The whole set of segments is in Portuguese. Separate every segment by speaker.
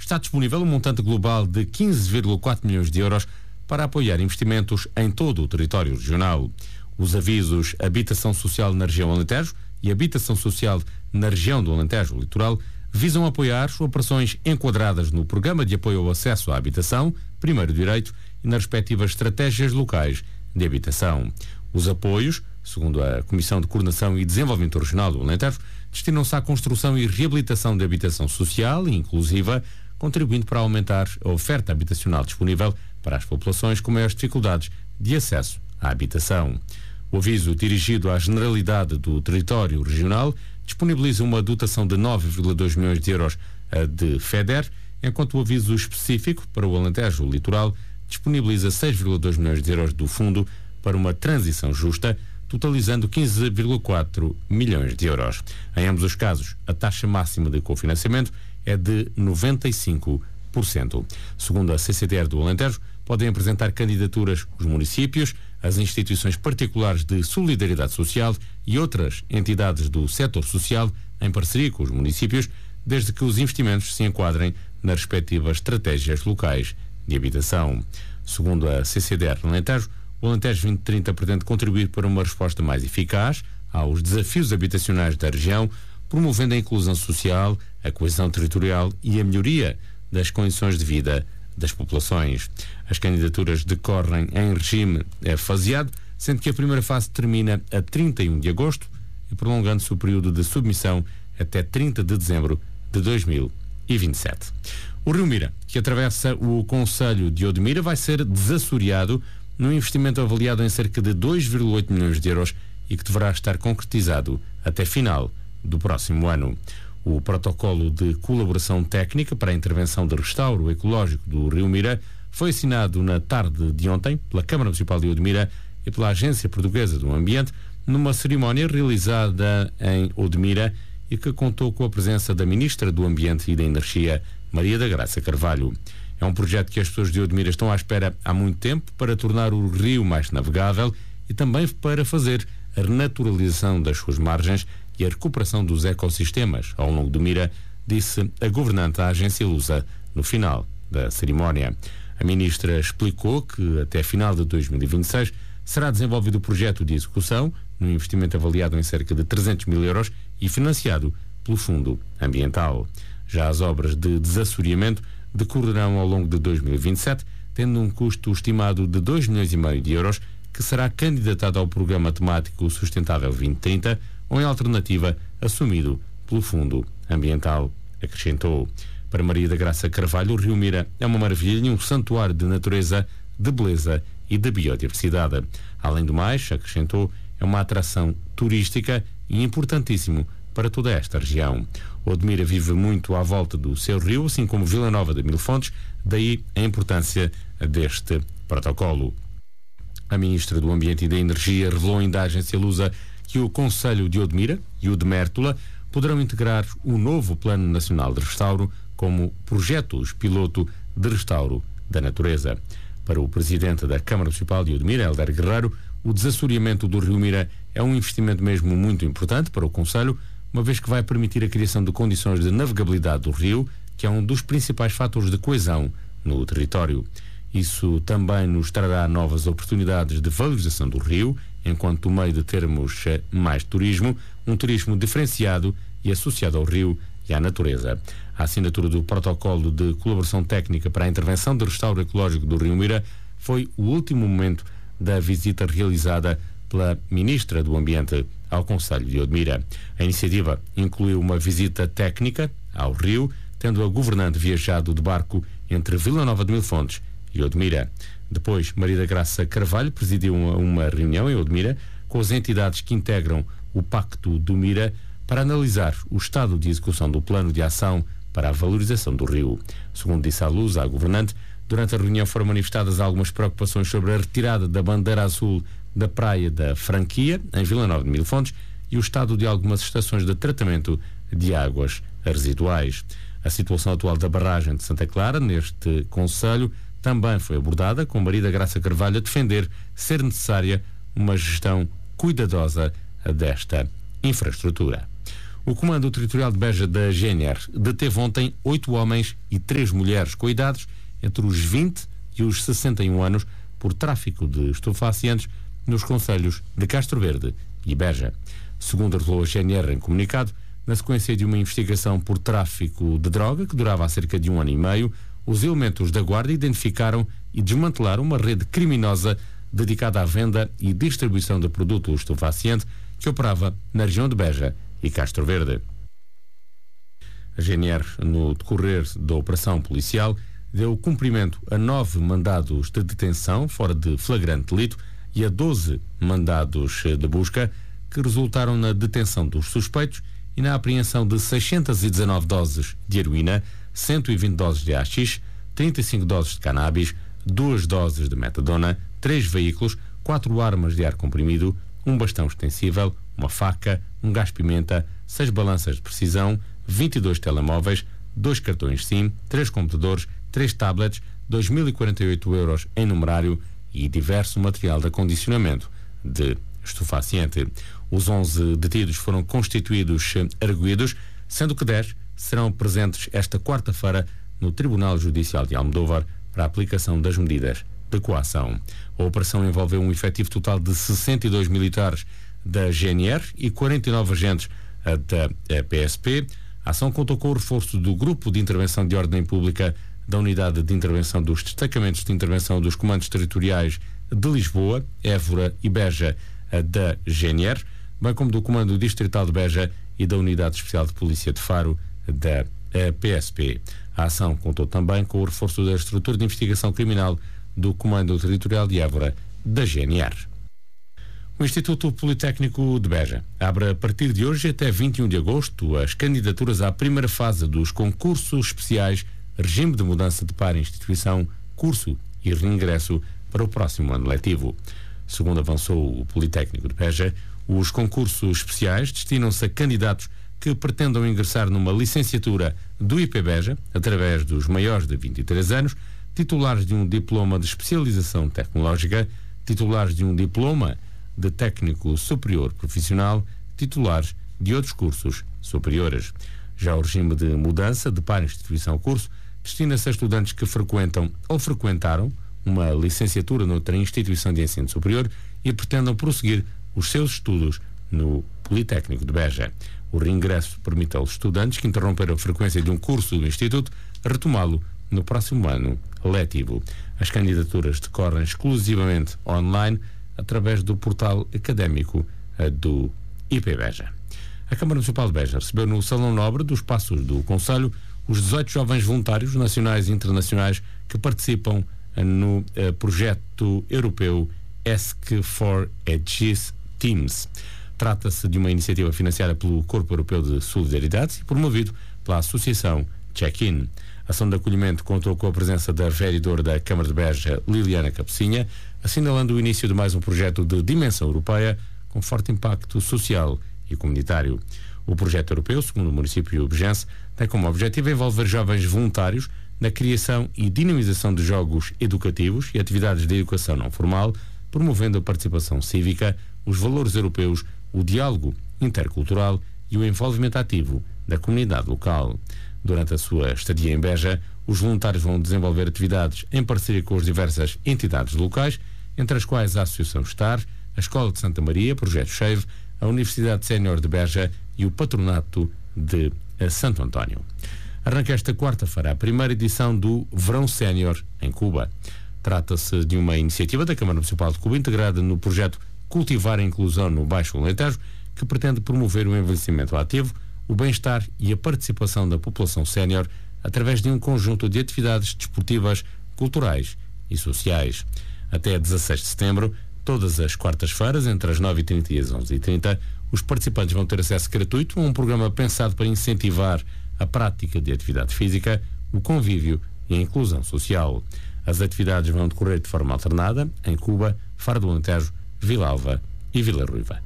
Speaker 1: está disponível um montante global de 15,4 milhões de euros para apoiar investimentos em todo o território regional. Os avisos Habitação Social na região Alentejo e Habitação Social na região do Alentejo Litoral visam apoiar operações enquadradas no Programa de Apoio ao Acesso à Habitação, Primeiro Direito, e nas respectivas estratégias locais de habitação. Os apoios, segundo a Comissão de Coordenação e Desenvolvimento Regional do Alentejo, destinam-se à construção e reabilitação de habitação social e inclusiva, contribuindo para aumentar a oferta habitacional disponível para as populações com maiores dificuldades de acesso à habitação. O aviso, dirigido à generalidade do território regional, disponibiliza uma dotação de 9,2 milhões de euros de FEDER, enquanto o aviso específico para o Alentejo Litoral disponibiliza 6,2 milhões de euros do Fundo para uma Transição Justa, totalizando 15,4 milhões de euros. Em ambos os casos, a taxa máxima de cofinanciamento é de 95%. Segundo a CCDR do Alentejo, podem apresentar candidaturas os municípios, as instituições particulares de solidariedade social e outras entidades do setor social em parceria com os municípios, desde que os investimentos se enquadrem nas respectivas estratégias locais de habitação. Segundo a CCDR Alentejo, o Alentejo 2030 pretende contribuir para uma resposta mais eficaz aos desafios habitacionais da região, promovendo a inclusão social, a coesão territorial e a melhoria das condições de vida das populações. As candidaturas decorrem em regime faseado, sendo que a primeira fase termina a 31 de agosto e prolongando-se o período de submissão até 30 de dezembro de 2027. O Rio Mira, que atravessa o concelho de Odmira, vai ser desassoreado num investimento avaliado em cerca de 2,8 milhões de euros e que deverá estar concretizado até final do próximo ano. O protocolo de colaboração técnica para a intervenção de restauro ecológico do Rio Mira foi assinado na tarde de ontem pela Câmara Municipal de Odmira e pela Agência Portuguesa do Ambiente numa cerimónia realizada em Odmira e que contou com a presença da Ministra do Ambiente e da Energia, Maria da Graça Carvalho. É um projeto que as pessoas de Odmira estão à espera há muito tempo para tornar o rio mais navegável e também para fazer a renaturalização das suas margens e a recuperação dos ecossistemas ao longo do Mira, disse a governante da agência Lusa no final da cerimónia. A ministra explicou que até final de 2026 será desenvolvido o projeto de execução, num investimento avaliado em cerca de 300 mil euros e financiado pelo Fundo Ambiental. Já as obras de desassoreamento decorrerão ao longo de 2027, tendo um custo estimado de 2,5 milhões de euros, que será candidatado ao Programa Temático Sustentável 2030, ou em alternativa assumido pelo Fundo Ambiental, acrescentou. Para Maria da Graça Carvalho, o Rio Mira é uma maravilha e um santuário de natureza, de beleza e de biodiversidade. Além do mais, acrescentou, é uma atração turística e importantíssimo para toda esta região. Odmira vive muito à volta do seu rio, assim como Vila Nova de Mil Fontes, daí a importância deste protocolo. A Ministra do Ambiente e da Energia revelou ainda à agência Lusa que o Concelho de Odmira e o de Mértola poderão integrar o novo Plano Nacional de Restauro como projetos piloto de restauro da natureza. Para o Presidente da Câmara Municipal de Odmira, Helder Guerreiro, o desassoreamento do Rio Mira é um investimento mesmo muito importante para o Concelho, uma vez que vai permitir a criação de condições de navegabilidade do rio, que é um dos principais fatores de coesão no território. Isso também nos trará novas oportunidades de valorização do rio, enquanto meio de termos mais turismo, um turismo diferenciado e associado ao rio e à natureza. A assinatura do protocolo de colaboração técnica para a intervenção de restauro ecológico do Rio Mira foi o último momento da visita realizada pela Ministra do Ambiente ao Concelho de Odmira. A iniciativa incluiu uma visita técnica ao rio, tendo a governante viajado de barco entre Vila Nova de Mil Fontes e Odmira. Depois, Maria da Graça Carvalho presidiu uma reunião em Odmira com as entidades que integram o Pacto do Mira para analisar o estado de execução do plano de ação para a valorização do rio. Segundo disse à Luz, a governante, durante a reunião foram manifestadas algumas preocupações sobre a retirada da bandeira azul da Praia da Franquia, em Vila Nova de Mil Fontes, e o estado de algumas estações de tratamento de águas residuais. A situação atual da barragem de Santa Clara, neste concelho, também foi abordada, com Maria da Graça Carvalho a defender ser necessária uma gestão cuidadosa desta infraestrutura. O Comando Territorial de Beja da GNR deteve ontem 8 homens e 3 mulheres com idades entre os 20 e os 61 anos por tráfico de estupefacientes nos concelhos de Castro Verde e Beja. Segundo revelou a GNR em comunicado, na sequência de uma investigação por tráfico de droga que durava há cerca de 1 ano e meio, os elementos da Guarda identificaram e desmantelaram uma rede criminosa dedicada à venda e distribuição de produto estupefaciente que operava na região de Beja e Castro Verde. A GNR, no decorrer da operação policial, deu cumprimento a 9 mandados de detenção fora de flagrante delito e a 12 mandados de busca que resultaram na detenção dos suspeitos e na apreensão de 619 doses de heroína, 120 doses de haxixe, 35 doses de cannabis, 2 doses de metadona, 3 veículos, 4 armas de ar comprimido, um bastão extensível, uma faca, um gás-pimenta, 6 balanças de precisão, 22 telemóveis, 2 cartões SIM, 3 computadores, 3 tablets, 2.048 euros em numerário e diverso material de acondicionamento de estupefaciente. Os 11 detidos foram constituídos arguidos, sendo que 10 serão presentes esta quarta-feira no Tribunal Judicial de Almodóvar para a aplicação das medidas de coação. A operação envolveu um efetivo total de 62 militares da GNR e 49 agentes da PSP. A ação contou com o reforço do Grupo de Intervenção de Ordem Pública da Unidade de Intervenção dos Destacamentos de Intervenção dos Comandos Territoriais de Lisboa, Évora e Beja da GNR, bem como do Comando Distrital de Beja e da Unidade Especial de Polícia de Faro da PSP. A ação contou também com o reforço da estrutura de investigação criminal do Comando Territorial de Évora da GNR. O Instituto Politécnico de Beja abre a partir de hoje até 21 de agosto as candidaturas à primeira fase dos concursos especiais Regime de Mudança de Par Instituição, Curso e Reingresso para o próximo ano letivo. Segundo avançou o Politécnico de Beja, os concursos especiais destinam-se a candidatos que pretendam ingressar numa licenciatura do IP Beja, através dos maiores de 23 anos, titulares de um diploma de especialização tecnológica, titulares de um diploma de técnico superior profissional, titulares de outros cursos superiores. Já o regime de mudança de par instituição curso destina-se a estudantes que frequentam ou frequentaram uma licenciatura noutra instituição de ensino superior e pretendam prosseguir os seus estudos no Politécnico de Beja. O reingresso permite aos estudantes que interromperam a frequência de um curso do Instituto retomá-lo no próximo ano letivo. As candidaturas decorrem exclusivamente online através do portal académico do IP Beja. A Câmara Municipal de Beja recebeu no Salão Nobre dos Passos do Concelho os 18 jovens voluntários nacionais e internacionais que participam no projeto europeu ESC4EGIS Teams. Trata-se de uma iniciativa financiada pelo Corpo Europeu de Solidariedade e promovido pela Associação Check-in. A ação de acolhimento contou com a presença da vereadora da Câmara de Beja, Liliana Capecinha, assinalando o início de mais um projeto de dimensão europeia com forte impacto social e comunitário. O projeto europeu, segundo o município bejense, tem como objetivo envolver jovens voluntários na criação e dinamização de jogos educativos e atividades de educação não formal, promovendo a participação cívica, os valores europeus, o diálogo intercultural e o envolvimento ativo da comunidade local. Durante a sua estadia em Beja, os voluntários vão desenvolver atividades em parceria com as diversas entidades locais, entre as quais a Associação Estar, a Escola de Santa Maria, Projeto Chave, a Universidade Sénior de Beja e o Patronato de Santo António. Arranca esta quarta-feira a primeira edição do Verão Sénior em Cuba. Trata-se de uma iniciativa da Câmara Municipal de Cuba integrada no projeto Cultivar a Inclusão no Baixo Alentejo, que pretende promover o envelhecimento ativo, o bem-estar e a participação da população sénior através de um conjunto de atividades desportivas, culturais e sociais. Até 16 de setembro, todas as quartas-feiras, entre as 9h30 e as 11h30, os participantes vão ter acesso gratuito a um programa pensado para incentivar a prática de atividade física, o convívio e a inclusão social. As atividades vão decorrer de forma alternada em Cuba, Faro do Alentejo, Vila Alva e Vila Ruiva.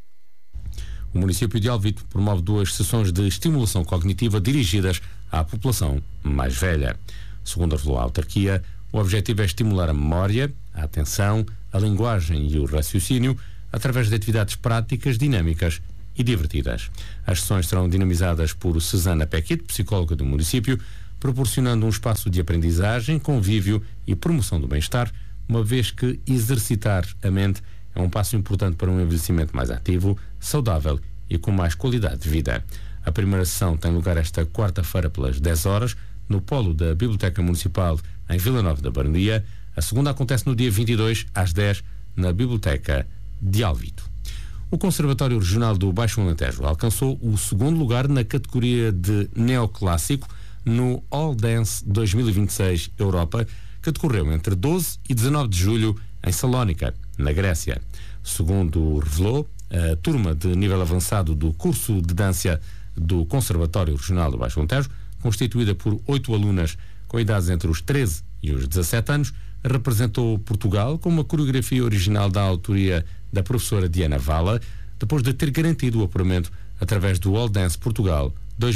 Speaker 1: O município de Alvito promove 2 sessões de estimulação cognitiva dirigidas à população mais velha. Segundo a autarquia, o objetivo é estimular a memória, a atenção, a linguagem e o raciocínio através de atividades práticas, dinâmicas e divertidas. As sessões serão dinamizadas por Susana Pequit, psicóloga do município, proporcionando um espaço de aprendizagem, convívio e promoção do bem-estar, uma vez que exercitar a mente é um passo importante para um envelhecimento mais ativo, saudável e com mais qualidade de vida. A primeira sessão tem lugar esta quarta-feira pelas 10 horas, no polo da Biblioteca Municipal em Vila Nova da Baronia. A segunda acontece no dia 22, às 10, na Biblioteca de Alvito. O Conservatório Regional do Baixo Alentejo alcançou o segundo lugar na categoria de neoclássico no All Dance 2026 Europa, que decorreu entre 12 e 19 de julho em Salónica, na Grécia. Segundo revelou a turma de nível avançado do curso de dança do Conservatório Regional do Baixo Alentejo, constituída por 8 alunas com idades entre os 13 e os 17 anos, representou Portugal com uma coreografia original da autoria da professora Diana Vala, depois de ter garantido o apuramento através do All Dance Portugal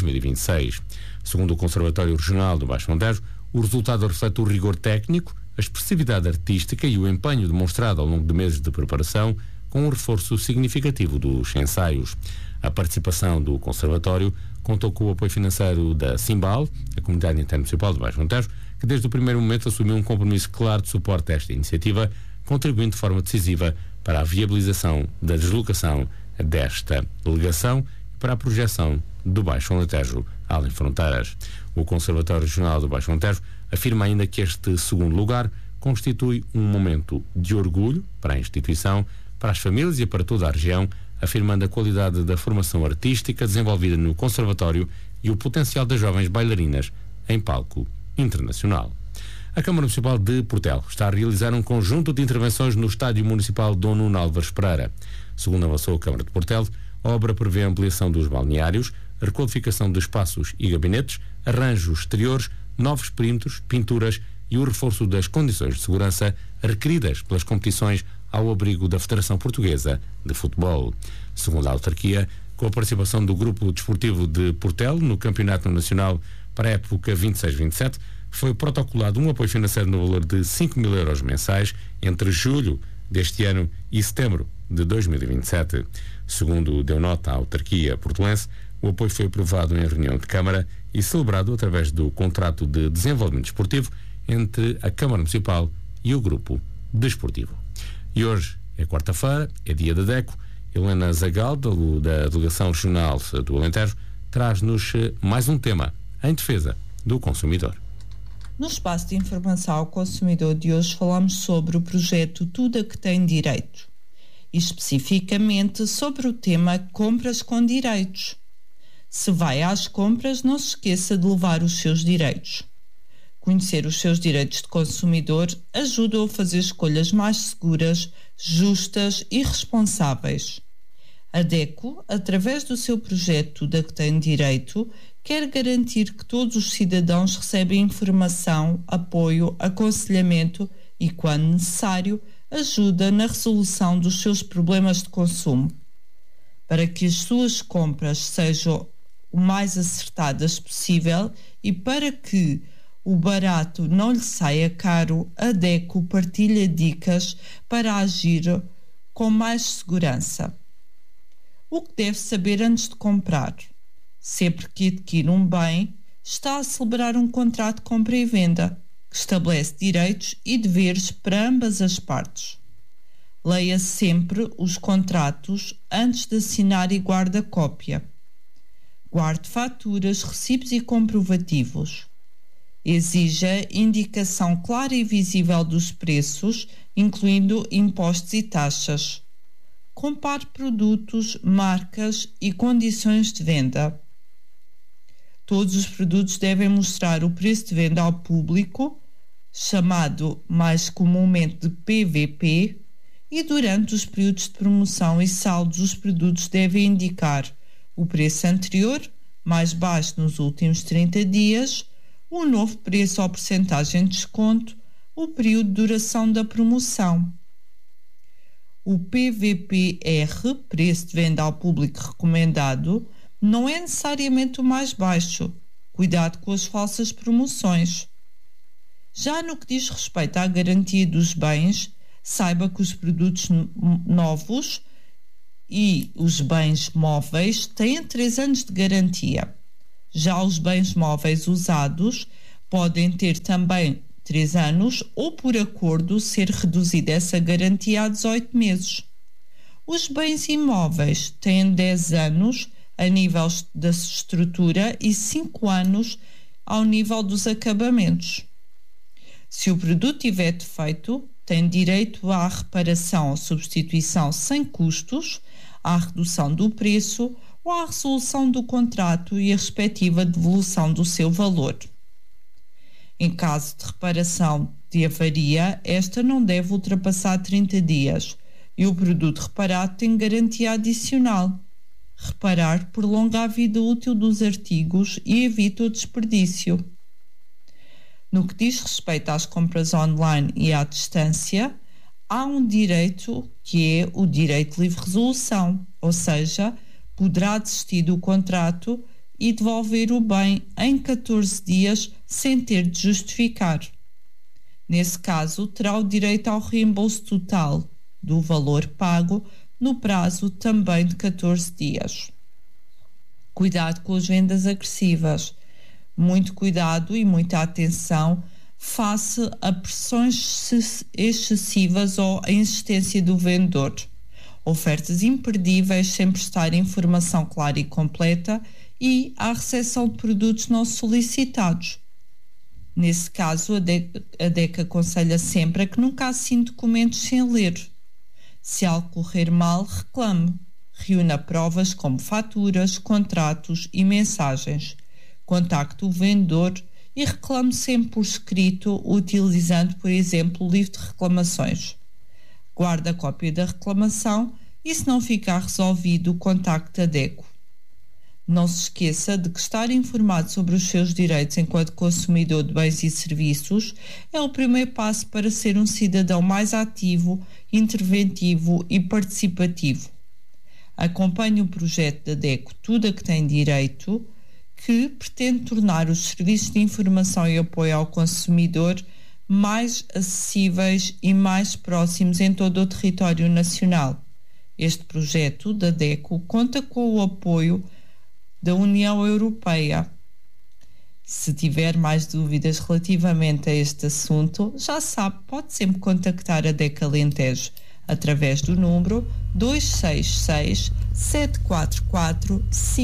Speaker 1: 2026. Segundo o Conservatório Regional do Baixo Alentejo, o resultado reflete o rigor técnico, a expressividade artística e o empenho demonstrado ao longo de meses de preparação, com um reforço significativo dos ensaios. A participação do Conservatório contou com o apoio financeiro da Simbal, a Comunidade Intermunicipal do Baixo Alentejo, que desde o primeiro momento assumiu um compromisso claro de suporte a esta iniciativa, contribuindo de forma decisiva para a viabilização da deslocação desta delegação e para a projeção do Baixo Alentejo além fronteiras. O Conservatório Regional do Baixo Alentejo afirma ainda que este segundo lugar constitui um momento de orgulho para a instituição, para as famílias e para toda a região, afirmando a qualidade da formação artística desenvolvida no Conservatório e o potencial das jovens bailarinas em palco internacional. A Câmara Municipal de Portel está a realizar um conjunto de intervenções no Estádio Municipal Dom Nuno Álvares Pereira. Segundo avançou a Câmara de Portel, a obra prevê a ampliação dos balneários, a requalificação de espaços e gabinetes, arranjos exteriores, novos perímetros, pinturas e o reforço das condições de segurança requeridas pelas competições ao abrigo da Federação Portuguesa de Futebol. Segundo a autarquia, com a participação do Grupo Desportivo de Portel no Campeonato Nacional para a época 26-27, foi protocolado um apoio financeiro no valor de 5.000 euros mensais entre julho deste ano e setembro de 2027. Segundo deu nota à autarquia portelense, o apoio foi aprovado em reunião de Câmara e celebrado através do contrato de desenvolvimento desportivo entre a Câmara Municipal e o Grupo Desportivo. E hoje é quarta-feira, é dia da DECO. Helena Zagal, da Delegação Regional do Alentejo, traz-nos mais um tema em defesa do consumidor.
Speaker 2: No espaço de informação ao consumidor de hoje falamos sobre o projeto Tudo a que tem direito e especificamente sobre o tema compras com direitos. Se vai às compras, não se esqueça de levar os seus direitos. Conhecer os seus direitos de consumidor ajuda-o a fazer escolhas mais seguras, justas e responsáveis. A DECO, através do seu projeto Tudo a que tem direito, quer garantir que todos os cidadãos recebem informação, apoio, aconselhamento e, quando necessário, ajuda na resolução dos seus problemas de consumo. Para que as suas compras sejam o mais acertadas possível e para que o barato não lhe saia caro, a DECO partilha dicas para agir com mais segurança. O que deve saber antes de comprar? Sempre que adquire um bem, está a celebrar um contrato de compra e venda, que estabelece direitos e deveres para ambas as partes. Leia sempre os contratos antes de assinar e guarde a cópia. Guarde faturas, recibos e comprovativos. Exija indicação clara e visível dos preços, incluindo impostos e taxas. Compare produtos, marcas e condições de venda. Todos os produtos devem mostrar o preço de venda ao público, chamado mais comumente de PVP, e durante os períodos de promoção e saldos os produtos devem indicar o preço anterior, mais baixo nos últimos 30 dias, o novo preço ou percentagem de desconto, o período de duração da promoção. O PVPR, preço de venda ao público recomendado, não é necessariamente o mais baixo. Cuidado com as falsas promoções. Já no que diz respeito à garantia dos bens, saiba que os produtos novos e os bens móveis têm 3 anos de garantia. Já os bens móveis usados podem ter também 3 anos ou, por acordo, ser reduzida essa garantia a 18 meses. Os bens imóveis têm 10 anos a nível da estrutura e 5 anos ao nível dos acabamentos. Se o produto tiver defeito, tem direito à reparação ou substituição sem custos, à redução do preço ou à resolução do contrato e a respectiva devolução do seu valor. Em caso de reparação de avaria, esta não deve ultrapassar 30 dias e o produto reparado tem garantia adicional. Reparar prolonga a vida útil dos artigos e evita o desperdício. No que diz respeito às compras online e à distância, há um direito que é o direito de livre resolução, ou seja, poderá desistir do contrato e devolver o bem em 14 dias sem ter de justificar. Nesse caso, terá o direito ao reembolso total do valor pago no prazo também de 14 dias. Cuidado com as vendas agressivas. Muito cuidado e muita atenção face a pressões excessivas ou a insistência do vendedor. Ofertas imperdíveis sem prestar informação clara e completa e à recepção de produtos não solicitados. Nesse caso, a DEC aconselha sempre a que nunca assine documentos sem ler. Se algo correr mal, reclame. Reúna provas como faturas, contratos e mensagens. Contacte o vendedor e reclame sempre por escrito, utilizando, por exemplo, o livro de reclamações. Guarde a cópia da reclamação e, se não ficar resolvido, contacte a DECO. Não se esqueça de que estar informado sobre os seus direitos enquanto consumidor de bens e serviços é o primeiro passo para ser um cidadão mais ativo, interventivo e participativo. Acompanhe o projeto da DECO Tudo a que tem direito, que pretende tornar os serviços de informação e apoio ao consumidor mais acessíveis e mais próximos em todo o território nacional. Este projeto da DECO conta com o apoio da União Europeia. Se tiver mais dúvidas relativamente a este assunto, já sabe, pode sempre contactar a DECO Alentejo através do número 266 744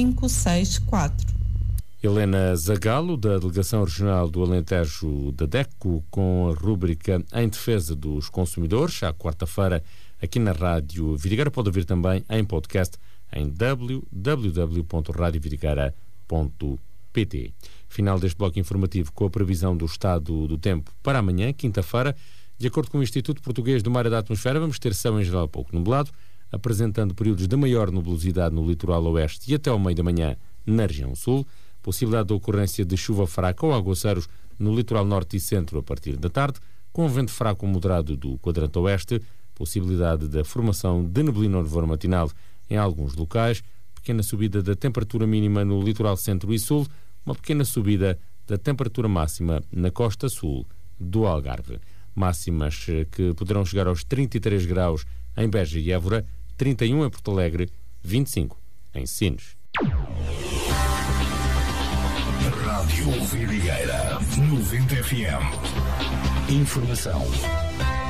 Speaker 2: 564.
Speaker 1: Helena Zagalo, da Delegação Regional do Alentejo da DECO, com a rúbrica Em Defesa dos Consumidores, à quarta-feira, aqui na Rádio Vidigueira. Pode ouvir também em podcast em www.radiovidigueira.pt. Final deste bloco informativo com a previsão do estado do tempo para amanhã, quinta-feira. De acordo com o Instituto Português do Mar e da Atmosfera, vamos ter céu em geral pouco nublado, apresentando períodos de maior nubosidade no litoral oeste e até ao meio da manhã na região sul. Possibilidade de ocorrência de chuva fraca ou aguaceiros no litoral norte e centro a partir da tarde, com vento fraco ou moderado do quadrante oeste. Possibilidade da formação de neblina ou nevoeiro matinal em alguns locais, pequena subida da temperatura mínima no litoral centro e sul, uma pequena subida da temperatura máxima na costa sul do Algarve. Máximas que poderão chegar aos 33 graus em Beja e Évora, 31 em Porto Alegre, 25 em Sines.
Speaker 3: Rádio Vidigueira 90 FM. Informação